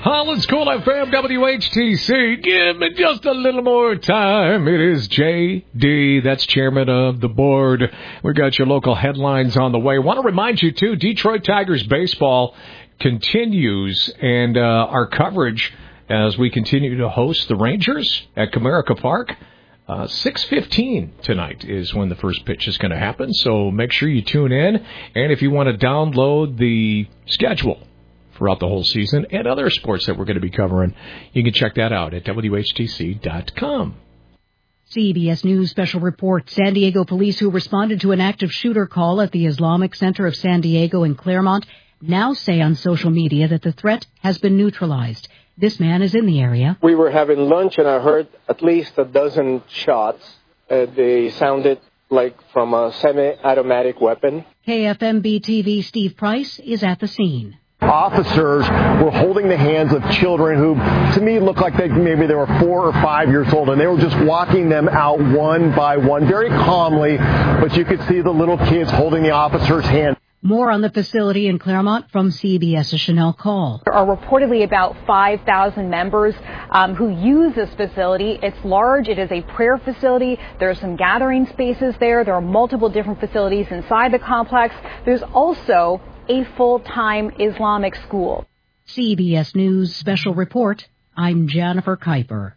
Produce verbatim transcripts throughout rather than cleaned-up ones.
Holland's Cool F M, W H T C. Give me just a little more time. It is J D. That's chairman of the board. We got your local headlines on the way. Want to remind you, too, Detroit Tigers baseball continues, and uh, our coverage as we continue to host the Rangers at Comerica Park. Uh, six fifteen tonight is when the first pitch is going to happen, so make sure you tune in. And if you want to download the schedule throughout the whole season and other sports that we're going to be covering, you can check that out at W H T C dot com. C B S News special report. San Diego police who responded to an active shooter call at the Islamic Center of San Diego in Claremont now say on social media that the threat has been neutralized. This man is in the area. We were having lunch and I heard at least a dozen shots. Uh, they sounded like from a semi-automatic weapon. K F M B T V Steve Price is at the scene. Officers were holding the hands of children who, to me, looked like they maybe they were four or five years old, and they were just walking them out one by one, very calmly, but you could see the little kids holding the officer's hand. More on the facility in Claremont from CBS's Chanel Call. There are reportedly about five thousand members um, who use this facility. It's large. It is a prayer facility. There are some gathering spaces there. There are multiple different facilities inside the complex. There's also a full-time Islamic school. C B S News Special Report. I'm Jennifer Kuiper.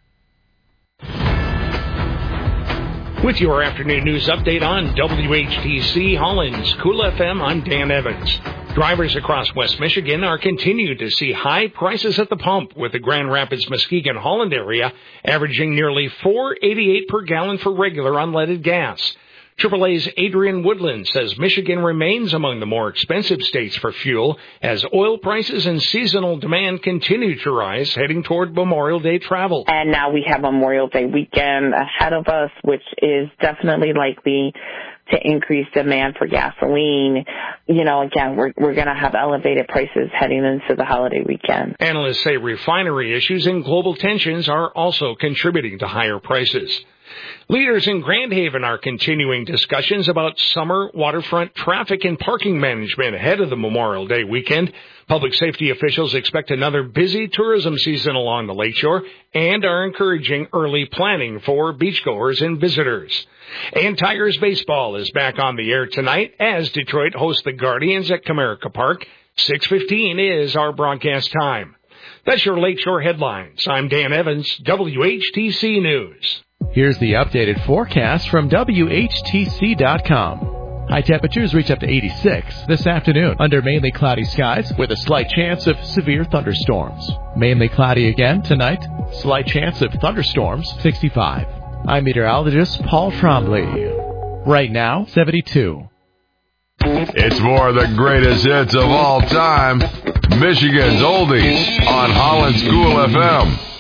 With your afternoon news update on W H T C Holland's Cool F M, I'm Dan Evans. Drivers across West Michigan are continuing to see high prices at the pump, with the Grand Rapids, Muskegon, Holland area averaging nearly four dollars and eighty-eight cents per gallon for regular unleaded gas. triple A's Adrian Woodland says Michigan remains among the more expensive states for fuel as oil prices and seasonal demand continue to rise heading toward Memorial Day travel. And now we have Memorial Day weekend ahead of us, which is definitely likely to increase demand for gasoline. You know, again, we're we're going to have elevated prices heading into the holiday weekend. Analysts say refinery issues and global tensions are also contributing to higher prices. Leaders in Grand Haven are continuing discussions about summer waterfront traffic and parking management ahead of the Memorial Day weekend. Public safety officials expect another busy tourism season along the lakeshore and are encouraging early planning for beachgoers and visitors. And Tigers baseball is back on the air tonight as Detroit hosts the Guardians at Comerica Park. six fifteen is our broadcast time. That's your Lakeshore headlines. I'm Dan Evans, W H T C News. Here's the updated forecast from W H T C dot com. High temperatures reach up to eighty-six this afternoon under mainly cloudy skies with a slight chance of severe thunderstorms. Mainly cloudy again tonight. Slight chance of thunderstorms, sixty-five. I'm meteorologist Paul Trombley. Right now, seventy-two. It's more of the greatest hits of all time. Michigan's Oldies on Holland's Cool F M.